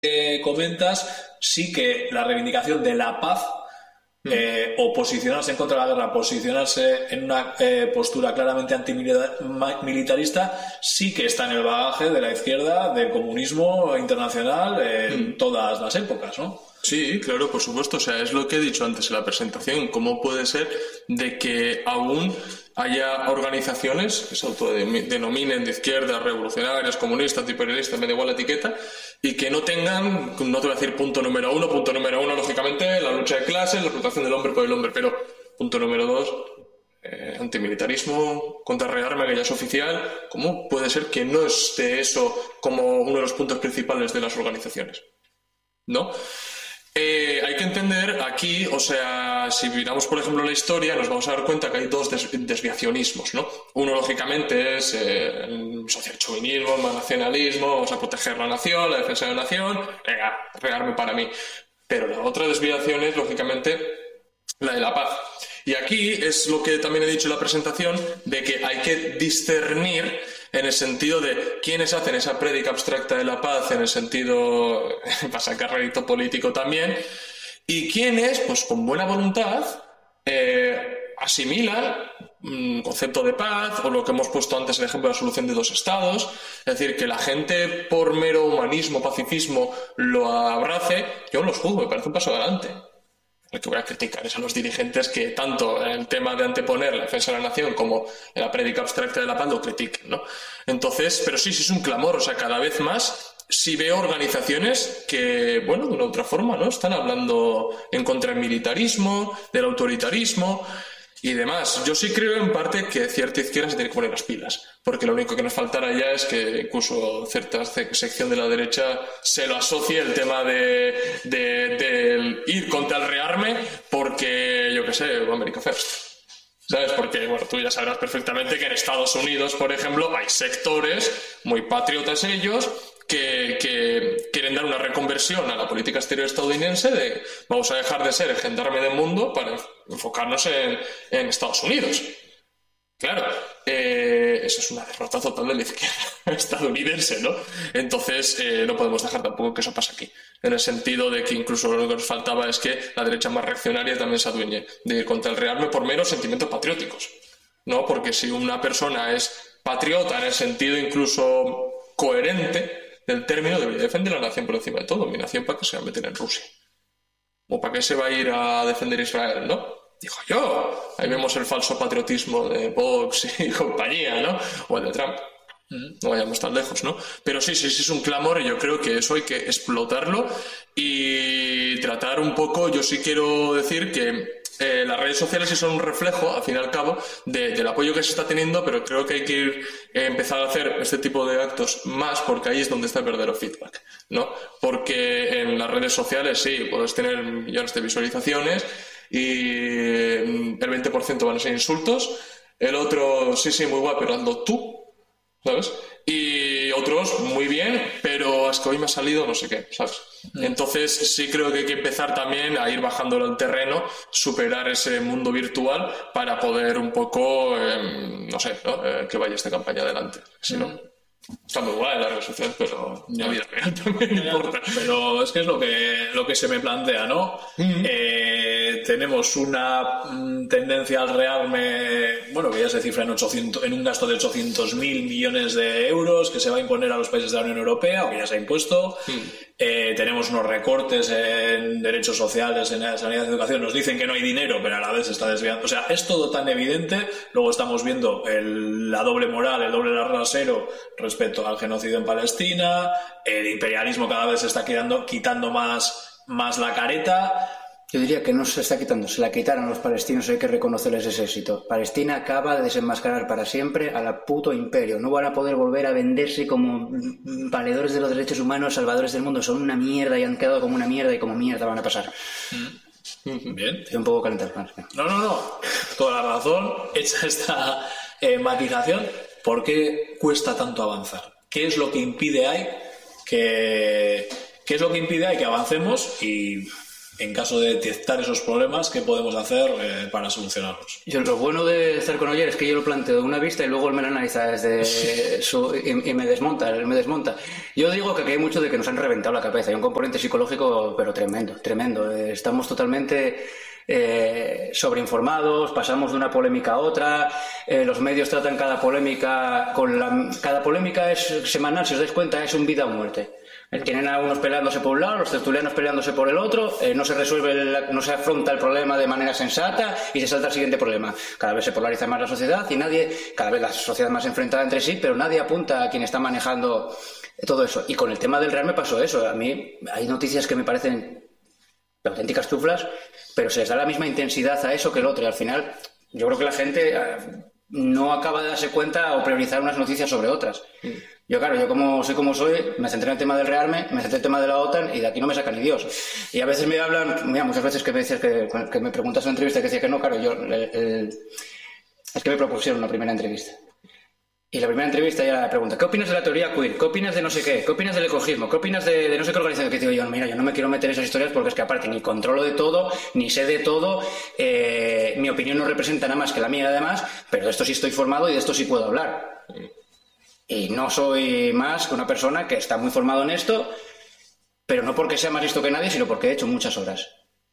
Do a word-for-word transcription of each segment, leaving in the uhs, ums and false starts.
que comentas, sí que la reivindicación de la paz, eh, o posicionarse en contra de la guerra, posicionarse en una eh, postura claramente antimilitarista, sí que está en el bagaje de la izquierda, del comunismo internacional en mm. todas las épocas, ¿no? Sí, claro, por supuesto. O sea, es lo que he dicho antes en la presentación. ¿Cómo puede ser de que aún haya organizaciones que se autodenominen de izquierda, revolucionarias, comunistas, antiimperialistas, me da igual la etiqueta, y que no tengan, no te voy a decir punto número uno, punto número uno, lógicamente, la lucha de clases, la explotación del hombre por el hombre, pero punto número dos, eh, antimilitarismo, contrarrearme, que ya es oficial? ¿Cómo puede ser que no esté eso como uno de los puntos principales de las organizaciones? ¿No? Eh, hay que entender aquí, o sea, si miramos por ejemplo la historia, nos vamos a dar cuenta que hay dos des- desviacionismos, ¿no? Uno, lógicamente, es eh, el socialchauvinismo, el nacionalismo, vamos a proteger la nación, la defensa de la nación, venga, regarme para mí. Pero la otra desviación es, lógicamente, la de la paz. Y aquí es lo que también he dicho en la presentación, de que hay que discernir en el sentido de quiénes hacen esa prédica abstracta de la paz, en el sentido para sacar rédito político también, y quiénes, pues con buena voluntad, eh, asimilan un concepto de paz, o lo que hemos puesto antes, el ejemplo de la solución de dos estados. Es decir, que la gente por mero humanismo, pacifismo, lo abrace. Yo los juzgo, me parece un paso adelante. Lo que voy a criticar es a los dirigentes que tanto en el tema de anteponer la defensa de la nación como en la prédica abstracta de la paz lo critiquen, ¿no? Entonces, pero sí, sí es un clamor, o sea, cada vez más sí veo organizaciones que, bueno, de una u otra forma, ¿no? Están hablando en contra del militarismo, del autoritarismo y demás. Yo sí creo en parte que cierta izquierda se tiene que poner las pilas, porque lo único que nos faltará ya es que incluso cierta sección de la derecha se lo asocie el tema de, de, de ir contra el rearme porque, yo qué sé, America First. ¿Sabes? Porque, bueno, tú ya sabrás perfectamente que en Estados Unidos, por ejemplo, hay sectores muy patriotas ellos que, que quieren dar una reconversión a la política exterior estadounidense de vamos a dejar de ser el gendarme del mundo para enfocarnos en, en Estados Unidos. Claro, eh, eso es una derrota total de la izquierda estadounidense, ¿no? Entonces, eh, no podemos dejar tampoco que eso pase aquí. En el sentido de que incluso lo que nos faltaba es que la derecha más reaccionaria también se adueñe de ir contra el rearme por meros sentimientos patrióticos, ¿no? Porque si una persona es patriota en el sentido incluso coherente del término, debería defender la nación por encima de todo. Mi nación, ¿para qué se va a meter en Rusia? ¿O para qué se va a ir a defender Israel, no? Digo yo. Ahí vemos el falso patriotismo de Vox y compañía, ¿no? O el de Trump. No vayamos tan lejos, ¿no? Pero sí, sí, sí es un clamor y yo creo que eso hay que explotarlo y tratar un poco. Yo sí quiero decir que eh, las redes sociales sí son un reflejo, al fin y al cabo, de, del apoyo que se está teniendo, pero creo que hay que ir, eh, empezar a hacer este tipo de actos más, porque ahí es donde está el verdadero feedback, ¿no? Porque en las redes sociales sí, puedes tener millones de visualizaciones y el veinte por ciento van a ser insultos, el otro, sí, sí, muy guay, pero hazlo tú, ¿sabes? Y otros, muy bien, pero es que hoy me ha salido no sé qué, ¿sabes? Mm. Entonces sí creo que hay que empezar también a ir bajándolo al terreno, superar ese mundo virtual para poder un poco, eh, no sé, ¿no? Eh, que vaya esta campaña adelante. Si no, mm. está muy guay en las redes sociales, pero la vida real también ya, importa. Pero es que es lo que, lo que se me plantea, ¿no? Mm. Eh, tenemos una mm, tendencia al rearme, bueno, que ya se cifra en, ochocientos, en un gasto de ochocientos mil millones de euros que se va a imponer a los países de la Unión Europea, o que ya se ha impuesto. Mm. Eh, tenemos unos recortes en derechos sociales, en sanidad y educación. Nos dicen que no hay dinero, pero a la vez se está desviando. O sea, es todo tan evidente. Luego estamos viendo el, la doble moral, el doble rasero respecto al genocidio en Palestina. El imperialismo cada vez se está quitando, quitando más, más la careta. Yo diría que no se está quitando, se la quitaron los palestinos, hay que reconocerles ese éxito. Palestina acaba de desenmascarar para siempre al puto imperio. No van a poder volver a venderse como valedores de los derechos humanos, salvadores del mundo. Son una mierda y han quedado como una mierda y como mierda van a pasar. Mm. Bien. Estoy un poco calentado. No, no, no. Toda la razón. Hecha esta eh, matización, ¿por qué cuesta tanto avanzar? ¿Qué es lo que impide ahí que, qué es lo que impide ahí que avancemos y en caso de detectar esos problemas, ¿qué podemos hacer eh, para solucionarlos? Yo, lo bueno de estar con Oyer es que yo lo planteo de una vista y luego él me lo analiza desde su, y, y me desmonta, él me desmonta. Yo digo que aquí hay mucho de que nos han reventado la cabeza, hay un componente psicológico pero tremendo, tremendo. Estamos totalmente eh, sobreinformados, pasamos de una polémica a otra, eh, los medios tratan cada polémica con la, cada polémica es semanal, si os dais cuenta, es un vida o muerte. Tienen a unos peleándose por un lado, los tertulianos peleándose por el otro, eh, no se resuelve, el, no se afronta el problema de manera sensata y se salta al siguiente problema. Cada vez se polariza más la sociedad y nadie, cada vez la sociedad más enfrentada entre sí, pero nadie apunta a quien está manejando todo eso. Y con el tema del Real me pasó eso. A mí hay noticias que me parecen auténticas chuflas, pero se les da la misma intensidad a eso que el otro. Y al final, yo creo que la gente eh, no acaba de darse cuenta o priorizar unas noticias sobre otras. Yo, claro, yo como soy como soy, me centré en el tema del Rearme, me centré en el tema de la OTAN y de aquí no me saca ni Dios. Y a veces me hablan, mira, muchas veces que me decías que, que me preguntas en una entrevista que decía que no, claro, yo, el, el, es que me propusieron una primera entrevista. Y la primera entrevista ya la pregunta, ¿qué opinas de la teoría queer? ¿Qué opinas de no sé qué? ¿Qué opinas del ecologismo? ¿Qué opinas de, de no sé qué organización? Que digo yo, mira, yo no me quiero meter en esas historias porque es que aparte ni controlo de todo, ni sé de todo, eh, mi opinión no representa nada más que la mía además, pero de esto sí estoy formado y de esto sí puedo hablar. Y no soy más que una persona que está muy formado en esto, pero no porque sea más listo que nadie, sino porque he hecho muchas horas.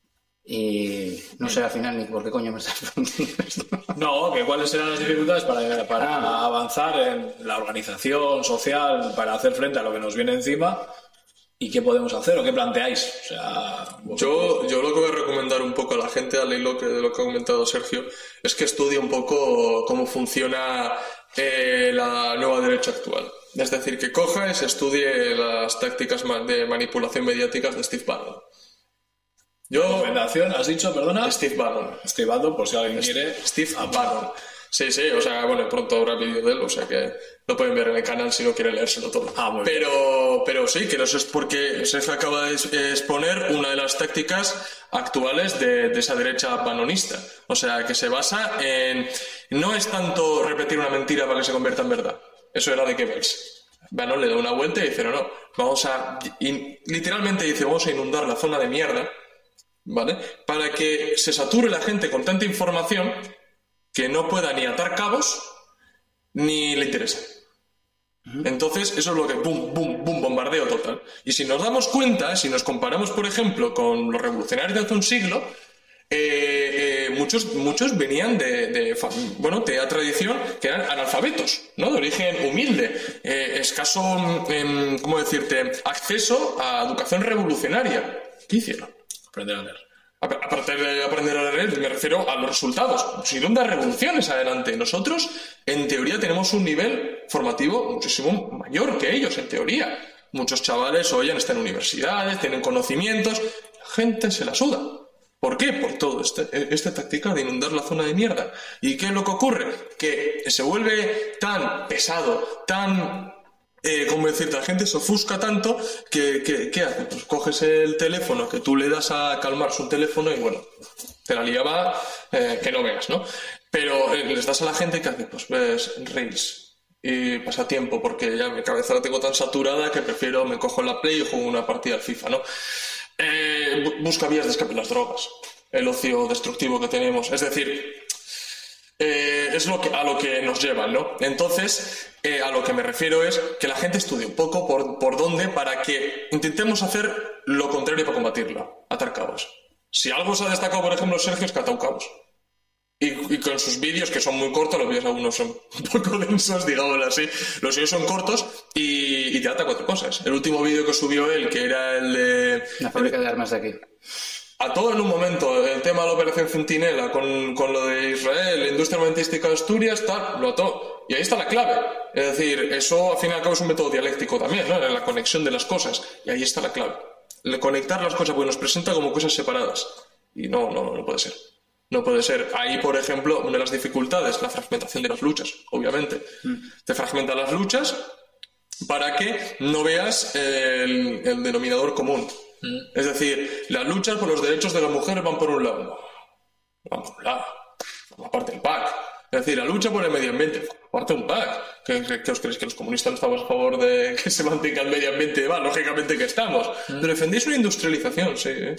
Y no sé al final ni por qué coño me estás preguntando esto. No, que cuáles serán las dificultades para, para ah. avanzar en la organización social, para hacer frente a lo que nos viene encima, y qué podemos hacer o qué planteáis. O sea, yo, yo lo que voy a recomendar un poco a la gente, al hilo de lo que ha comentado Sergio, es que estudie un poco cómo funciona eh, la nueva derecha actual. Es decir, que coja y se estudie las tácticas de manipulación mediáticas de Steve Bannon. Yo, ¿Recomendación? ¿Has dicho, perdona? Steve Bannon. Steve Bannon, por si alguien Steve, quiere. Steve Bannon. Sí, sí, o sea, bueno, pronto habrá vídeo de él, o sea que lo pueden ver en el canal si no quieren leérselo todo. Ah, muy pero, bien. pero sí, que no sé, es porque Sergio acaba de exponer una de las tácticas actuales de, de esa derecha banonista. O sea, que se basa en... No es tanto repetir una mentira para que se convierta en verdad. Eso era de Goebbels. Bannon le da una vuelta y dice, no, no, vamos a... In, literalmente dice, vamos a inundar la zona de mierda, ¿vale? Para que se sature la gente con tanta información que no pueda ni atar cabos ni le interesa. Entonces, eso es lo que... ¡Bum, bum, bum! Bombardeo total. Y si nos damos cuenta, si nos comparamos, por ejemplo, con los revolucionarios de hace un siglo, eh, eh, muchos, muchos venían de, de, bueno, de la tradición que eran analfabetos, ¿no? De origen humilde, eh, escaso, eh, ¿cómo decirte?, acceso a educación revolucionaria. ¿Qué hicieron? Aprender a leer. Aparte de aprender a leer, me refiero a los resultados. Consiguieron dar revoluciones adelante. Nosotros, en teoría, tenemos un nivel formativo muchísimo mayor que ellos, en teoría. Muchos chavales hoy están en universidades, tienen conocimientos. La gente se la suda. ¿Por qué? Por todo este, esta táctica de inundar la zona de mierda. ¿Y qué es lo que ocurre? Que se vuelve tan pesado, tan... Eh, como decirte, la gente se ofusca tanto que, que ¿qué hace? Pues coges el teléfono que tú le das a calmar su teléfono y bueno, te la liaba eh, que no veas, ¿no? Pero eh, les das a la gente que hace, pues ves Reels y pasa tiempo porque ya mi cabeza la tengo tan saturada que prefiero me cojo la Play y juego una partida al FIFA, ¿no? Eh, busca vías de escape, las drogas, el ocio destructivo que tenemos, es decir... Eh, es lo que, a lo que nos llevan, ¿no? Entonces, eh, a lo que me refiero es que la gente estudie un poco por, por dónde para que intentemos hacer lo contrario para combatirlo, atar cabos. Si algo se ha destacado, por ejemplo, Sergio, es que ha atado cabos. Y, y con sus vídeos, que son muy cortos, los vídeos algunos son un poco densos, digámoslo así, los vídeos son cortos y, y te ata cuatro cosas. El último vídeo que subió él, que era el de... La fábrica de armas de aquí. A todo en un momento, el tema de la operación Centinela con, con lo de Israel, la industria armamentística de Asturias, tal, lo ató. Y ahí está la clave. Es decir, eso al fin y al cabo es un método dialéctico también, ¿no? La conexión de las cosas. Y ahí está la clave. El conectar las cosas, porque nos presenta como cosas separadas. Y no, no, no puede ser. No puede ser. Ahí, por ejemplo, una de las dificultades, la fragmentación de las luchas, obviamente. Mm. Te fragmentan las luchas para que no veas el, el denominador común. Mm. Es decir, las luchas por los derechos de las mujeres van por un lado. Van por un lado. Forma parte del P A C. Es decir, la lucha por el medio ambiente forma parte de un P A C. ¿Qué, qué os creéis? ¿Que los comunistas no estamos a favor de que se mantenga el medio ambiente? Va, lógicamente que estamos. Mm. Pero defendéis una industrialización, sí. ¿eh?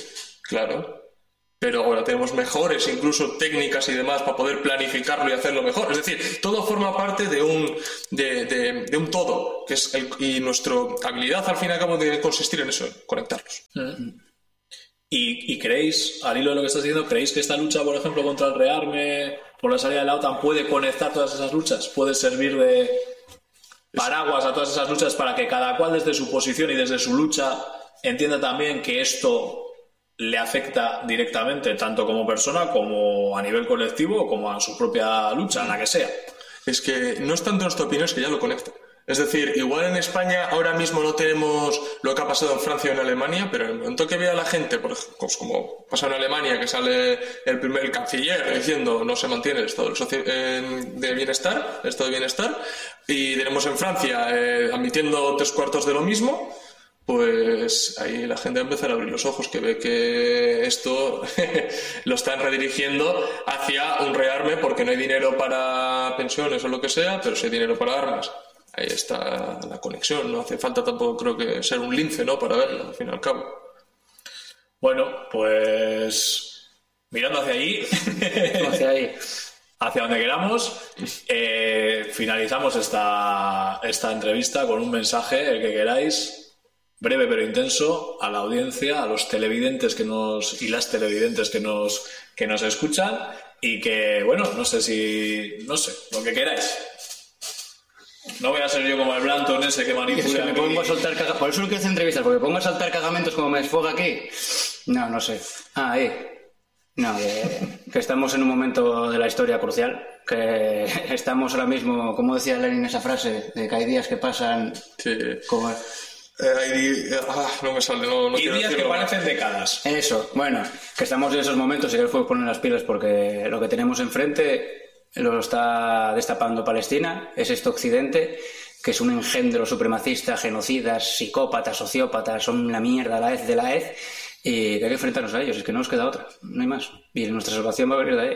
Claro. Pero ahora tenemos mejores incluso técnicas y demás para poder planificarlo y hacerlo mejor. Es decir, todo forma parte de un, de, de, de un todo, que es el, y nuestra habilidad al fin y al cabo debe consistir en eso, en conectarlos. Mm. ¿Y, ¿Y creéis, al hilo de lo que estás diciendo, creéis que esta lucha, por ejemplo, contra el rearme, por la salida de la OTAN, puede conectar todas esas luchas? ¿Puede servir de paraguas a todas esas luchas para que cada cual desde su posición y desde su lucha entienda también que esto le afecta directamente, tanto como persona, como a nivel colectivo, como a su propia lucha, en la que sea? Es que no es tanto nuestra opinión, es que ya lo conecta. Es decir, igual en España ahora mismo no tenemos lo que ha pasado en Francia o en Alemania, pero en el momento que vea a la gente, por ejemplo, pues como pasa en Alemania, que sale el primer el canciller diciendo no se mantiene el estado de bienestar, el estado de bienestar, y tenemos en Francia eh, admitiendo tres cuartos de lo mismo, pues ahí la gente va a empezar a abrir los ojos, que ve que esto lo están redirigiendo hacia un rearme porque no hay dinero para pensiones o lo que sea, pero sí hay dinero para armas. Ahí está la conexión, no hace falta tampoco creo que ser un lince, ¿no?, para verlo, al fin y al cabo. Bueno, pues mirando hacia allí, hacia ahí, hacia donde queramos, eh, finalizamos esta, esta entrevista con un mensaje, el que queráis, breve pero intenso, a la audiencia, a los televidentes que nos y las televidentes que nos que nos escuchan, y que, bueno, no sé si, no sé, lo que queráis. No voy a ser yo como el Blanton ese que manipula. Me pongo a soltar caga... Por eso no quiero hacer entrevistas, porque pongo a saltar cagamentos como me desfoga aquí. No, no sé. Ah, ahí. No, que, que estamos en un momento de la historia crucial, que estamos ahora mismo, como decía Lenin esa frase, de que hay días que pasan... Sí. Como... Eh, hay, ah, no me sale, no, no y días que parecen décadas. Eso, bueno, que estamos en esos momentos y que nos podemos poner las pilas porque lo que tenemos enfrente lo está destapando Palestina, es este Occidente, que es un engendro supremacista, genocidas, psicópatas, sociópatas, son la mierda a la vez de la vez, y que hay que enfrentarnos a ellos, es que no nos queda otra, no hay más. Y nuestra salvación va a venir de ahí.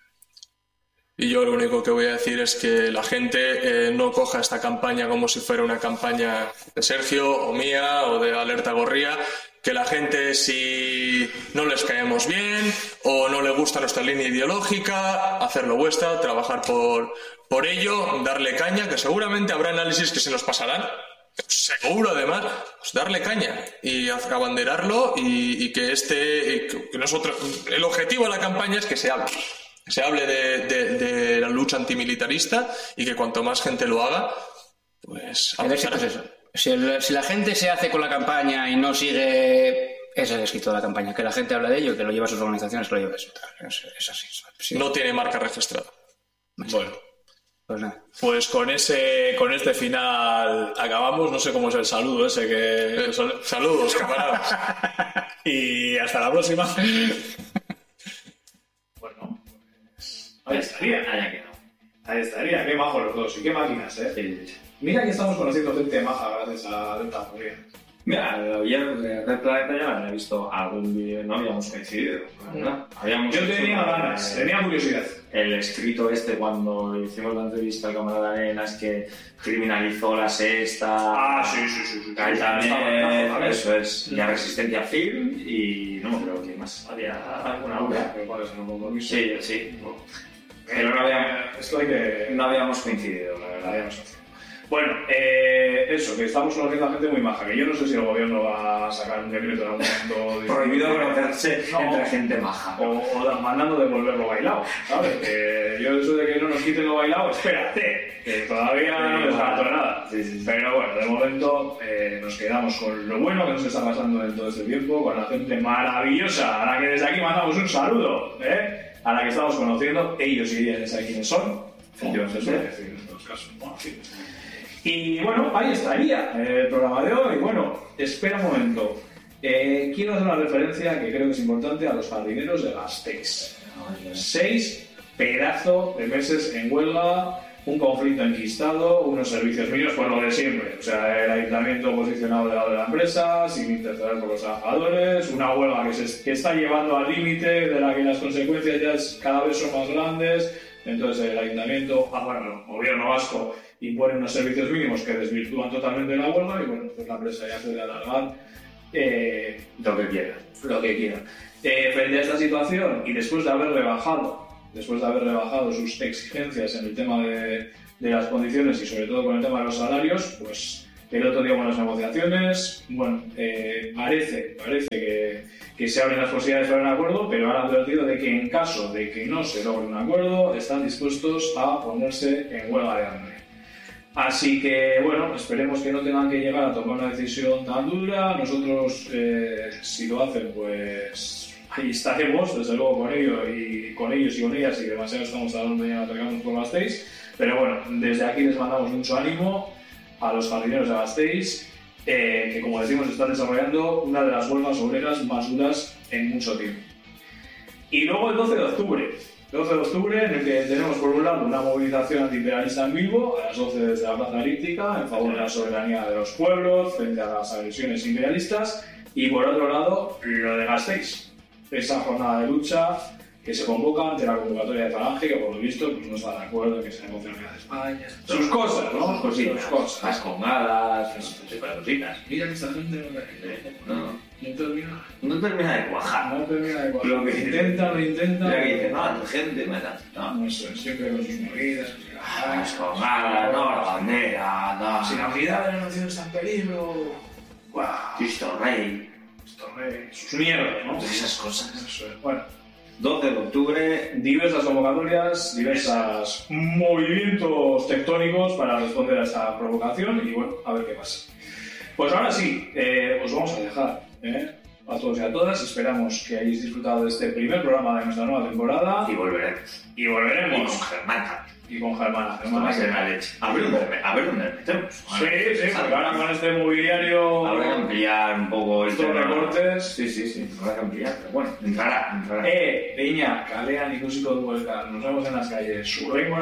Y yo lo único que voy a decir es que la gente eh, no coja esta campaña como si fuera una campaña de Sergio o mía o de Alerta Gorría, que la gente, si no les caemos bien o no le gusta nuestra línea ideológica, hacerlo vuestra, trabajar por, por ello, darle caña, que seguramente habrá análisis que se nos pasarán, seguro además, pues darle caña y abanderarlo, y, y que este, y que nosotros, el objetivo de la campaña es que se hable. Que se hable de, de, de la lucha antimilitarista, y que cuanto más gente lo haga, pues... El éxito es eso. Si, el, si la gente se hace con la campaña y no sigue... Ese es el éxito de la campaña. Que la gente habla de ello, que lo lleva a sus organizaciones, que lo lleva a eso. Es, es así. Sí. No tiene marca registrada. Bueno. Pues nada. Pues con ese, con este final acabamos. No sé cómo es el saludo ese que... Eh, saludos, camaradas. Y hasta la próxima. Ahí estaría. Allá que no. Ahí estaría. Qué majos los dos y qué máquinas, ¿eh? Sí. Mira que estamos conociendo gente maja gracias a Delta Gorría. Mira, ayer de Red Planeta ya me había visto algún vídeo, no habíamos coincidido, ¿verdad? Habíamos Yo tenía hecho, ganas, eh, tenía curiosidad. El escrito este cuando hicimos la entrevista al camarada Arenas que criminalizó la sexta. Ah, sí, sí, sí. sí. Ahí también, Estaba, eso es, ya Resistencia Film y no me creo que más. Había alguna otra. Pero cuál es el compromiso. Sí, sí. Pero no habíamos, Esto hay que... no habíamos coincidido, la verdad. Habíamos coincidido. Bueno, eh, eso, que estamos conociendo a gente muy maja, que yo no sé si el gobierno va a sacar un decreto en algún momento... Prohibido conocerse no, entre gente maja. O, o mandando devolverlo bailado, ¿sabes? Que yo eso de que no nos quiten lo bailado, espérate, que todavía no descarto nada. Sí, sí, sí. Pero bueno, de momento eh, nos quedamos con lo bueno que nos está pasando en todo este tiempo, con la gente maravillosa, a la que desde aquí mandamos un saludo, ¿eh? A la que estamos conociendo, ellos y ellas ya saben quiénes son, ellos se suele decir en estos casos, bueno, sí. Y bueno, ahí estaría el programa de hoy. Bueno, espera un momento. Eh, quiero hacer una referencia que creo que es importante a los jardineros de Gasteiz. Seis pedazos de meses en huelga, un conflicto enquistado, unos servicios mínimos, pues lo de siempre. O sea, el ayuntamiento posicionado del lado de la empresa, sin interceder por los trabajadores, una huelga que se que está llevando al límite, de la que las consecuencias ya es, cada vez son más grandes. Entonces el ayuntamiento, ah, bueno, el gobierno vasco impone unos servicios mínimos que desvirtúan totalmente la huelga, y bueno, pues la empresa ya puede alargar eh, Lo que quiera. lo que quieran. Eh, frente a esta situación, y después de haber rebajado, después de haber rebajado sus exigencias en el tema de, de las condiciones y sobre todo con el tema de los salarios, pues el otro día buenas negociaciones, bueno, eh, parece, parece que, que se abren las posibilidades para un acuerdo, pero han advertido de que en caso de que no se logre un acuerdo, están dispuestos a ponerse en huelga de hambre. Así que, bueno, esperemos que no tengan que llegar a tomar una decisión tan dura. Nosotros, eh, si lo hacen, pues ahí estaremos, desde luego, con ellos y con ellos y con ellas, y demasiado estamos hablando ya atacamos por Gasteiz. Pero bueno, desde aquí les mandamos mucho ánimo a los jardineros de Gasteiz, eh, que como decimos están desarrollando una de las huelgas obreras más duras en mucho tiempo. Y luego el doce de octubre. doce de octubre, en el que tenemos por un lado una movilización antiimperialista en Bilbo, a las doce desde la Plaza Elíptica, en favor de la soberanía de los pueblos, frente a las agresiones imperialistas, y por otro lado, lo de Gasteiz, esa jornada de lucha que se convoca ante la convocatoria de Falange, que por lo visto pues, no está de acuerdo en que se negocie la unidad de España, sus cosas, ¿no? Sus cositas, sus cosas. las congadas, sus cositas. Mira que esta gente no, no, no termina. No termina de cuajar. No termina de cuajar. Lo que intenta, lo intenta. Mira que dice, no, la gente, me da. No, No, eso es, siempre con sus movidas. las congadas, no, la bandera, no. Si la unidad de la nación está en peligro. ¡Guau! Cristo Rey. Esto es sus mierdas, ¿no? Todas esas cosas. Eso es. Bueno, doce de octubre. diversas convocatorias, diversos movimientos tectónicos para responder a esta provocación y bueno, a ver qué pasa. Pues ahora sí, eh, os vamos a dejar, ¿eh? A todos y a todas. Esperamos que hayáis disfrutado de este primer programa de nuestra nueva temporada. Y volveremos. Y Y volveremos. con Germán también. Y con Germán. Esto va a ser la leche. A ver dónde, a ver dónde le metemos. Sí, sí, porque ahora con este mobiliario. Habrá que ampliar un poco estos tema. recortes. Sí, sí, sí. Habrá que ampliar. Pero bueno, entrará, entrará. Eh, Peña, kalean ikusiko dugu elkar. Nos vemos en las calles. Surrengo